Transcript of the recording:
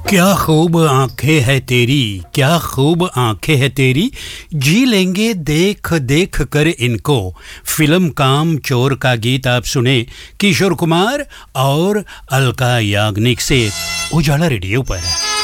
क्या खूब आंखें है तेरी, क्या खूब आंखें है तेरी, जी लेंगे देख देख कर इनको। फिल्म काम चोर का गीत आप सुने किशोर कुमार और अलका याग्निक से उजाला रेडियो पर।